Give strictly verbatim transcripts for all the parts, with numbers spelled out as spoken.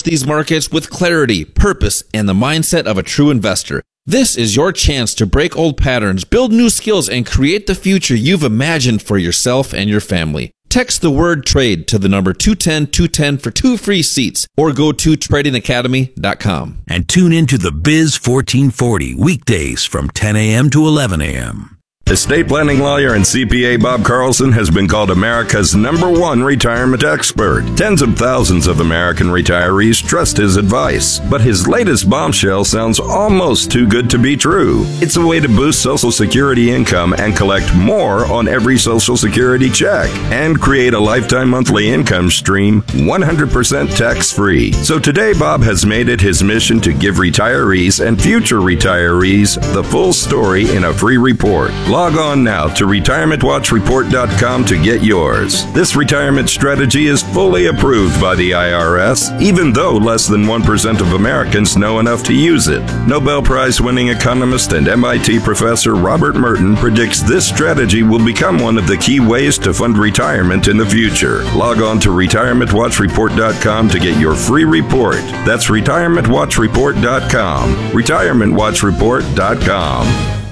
approach these markets with clarity, purpose, and the mindset of a true investor. This is your chance to break old patterns, build new skills, and create the future you've imagined for yourself and your family. Text the word TRADE to the number two one zero two one zero for two free seats or go to trading academy dot com. And tune into the Biz fourteen forty weekdays from ten a.m. to eleven a.m. Estate planning lawyer and C P A Bob Carlson has been called America's number one retirement expert. Tens of thousands of American retirees trust his advice. But his latest bombshell sounds almost too good to be true. It's a way to boost Social Security income and collect more on every Social Security check and create a lifetime monthly income stream one hundred percent tax-free. So today, Bob has made it his mission to give retirees and future retirees the full story in a free report. Log on now to retirement watch report dot com to get yours. This retirement strategy is fully approved by the I R S, even though less than one percent of Americans know enough to use it. Nobel Prize-winning economist and M I T professor Robert Merton predicts this strategy will become one of the key ways to fund retirement in the future. Log on to retirement watch report dot com to get your free report. That's retirement watch report dot com. retirement watch report dot com.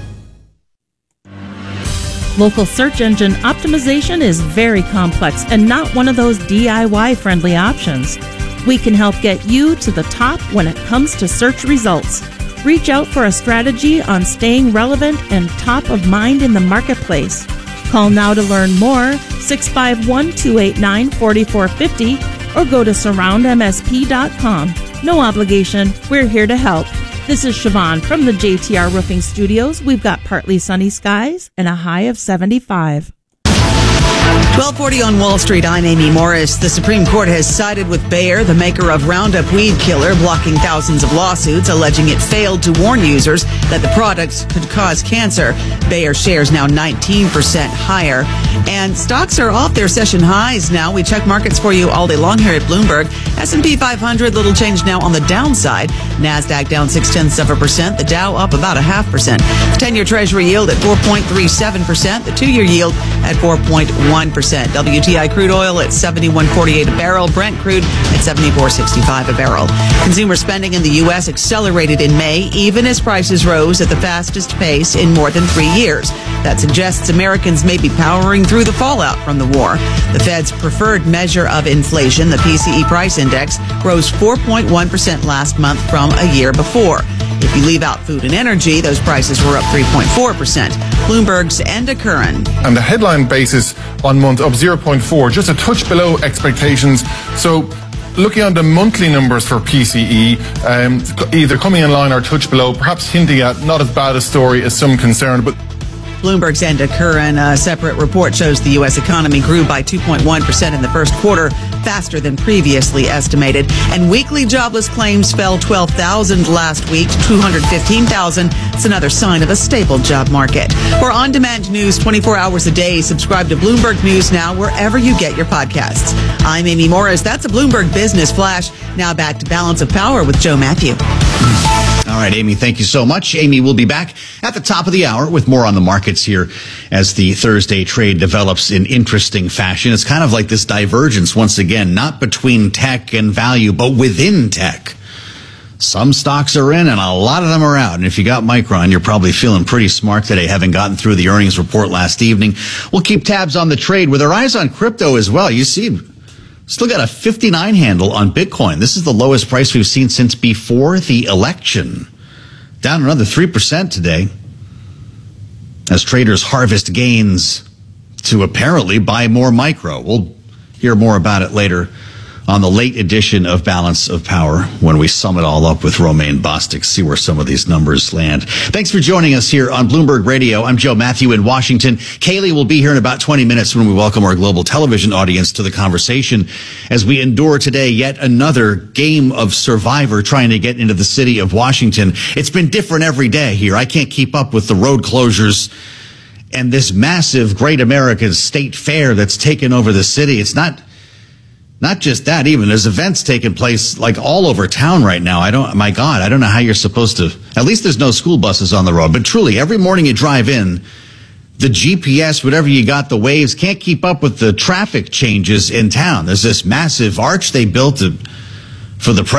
Local search engine optimization is very complex and not one of those D I Y-friendly options. We can help get you to the top when it comes to search results. Reach out for a strategy on staying relevant and top of mind in the marketplace. Call now to learn more, six five one, two eight nine, four four five zero, or go to surround m s p dot com. No obligation, we're here to help. This is Siobhan from the J T R Roofing Studios. We've got partly sunny skies and a high of seventy-five. twelve forty on Wall Street, I'm Amy Morris. The Supreme Court has sided with Bayer, the maker of Roundup weed killer, blocking thousands of lawsuits alleging it failed to warn users that the products could cause cancer. Bayer shares now nineteen percent higher. And stocks are off their session highs now. We check markets for you all day long here at Bloomberg. S and P five hundred, little change now on the downside. NASDAQ down six-tenths of a percent. The Dow up about a half percent. The ten-year Treasury yield at four point three seven percent. The two-year yield at four point one percent. W T I crude oil at seventy-one forty-eight a barrel. Brent crude at seventy-four sixty-five a barrel. Consumer spending in the U S accelerated in May, even as prices rose at the fastest pace in more than three years. That suggests Americans may be powering through the fallout from the war. The Fed's preferred measure of inflation, the P C E price index, rose four point one percent last month from a year before. If you leave out food and energy, those prices were up three point four percent. Bloomberg's Enda Curran. And the headline basis on month up zero point four, just a touch below expectations. So looking at the monthly numbers for P C E, um, either coming in line or a touch below, perhaps hinting at not as bad a story as some concerned, but Bloomberg's Enda Curran. A separate report shows the U S economy grew by two point one percent in the first quarter, faster than previously estimated. And weekly jobless claims fell twelve thousand last week to two hundred fifteen thousand. It's another sign of a stable job market. For on-demand news twenty-four hours a day, subscribe to Bloomberg News now wherever you get your podcasts. I'm Amy Morris. That's a Bloomberg Business Flash. Now back to Balance of Power with Joe Matthew. All right, Amy, thank you so much. Amy will be back at the top of the hour with more on the markets here as the Thursday trade develops in interesting fashion. It's kind of like this divergence once again, not between tech and value, but within tech. Some stocks are in and a lot of them are out. And if you got Micron, you're probably feeling pretty smart today, having gotten through the earnings report last evening. We'll keep tabs on the trade with our eyes on crypto as well. You see, still got a fifty-nine handle on Bitcoin. This is the lowest price we've seen since before the election. Down another three percent today as traders harvest gains to apparently buy more micro. We'll hear more about it later on the late edition of Balance of Power when we sum it all up with Romaine Bostick, see where some of these numbers land. Thanks for joining us here on Bloomberg Radio. I'm Joe Matthew in Washington. Kaylee will be here in about twenty minutes when we welcome our global television audience to the conversation as we endure today yet another game of Survivor trying to get into the city of Washington. It's been different every day here. I can't keep up with the road closures and this massive Great American State Fair that's taken over the city. It's not Not just that, even there's events taking place like all over town right now. I don't, my God, I don't know how you're supposed to, at least there's no school buses on the road, but truly every morning you drive in, the G P S, whatever you got, the waves can't keep up with the traffic changes in town. There's this massive arch they built to, for the